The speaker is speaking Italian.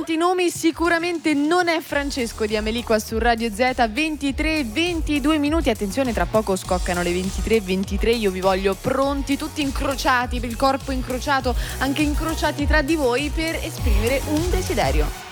tanti nomi, sicuramente non è Francesco di Amelie qua su Radio Z. 23:22 minuti, attenzione, tra poco scoccano le 23:23. Io vi voglio pronti, tutti incrociati, il corpo incrociato, anche incrociati tra di voi, per esprimere un desiderio.